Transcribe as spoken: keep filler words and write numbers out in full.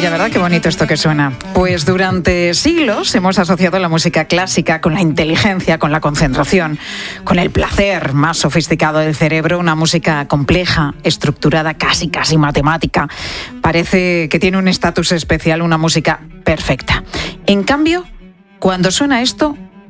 maravilla, ¿verdad? Qué bonito esto que suena. Pues durante siglos hemos asociado la música clásica con la inteligencia, con la concentración, con el placer más sofisticado del cerebro, una música compleja, estructurada, casi, casi matemática. Parece que tiene un estatus especial, una música perfecta. En cambio, cuando suena esto,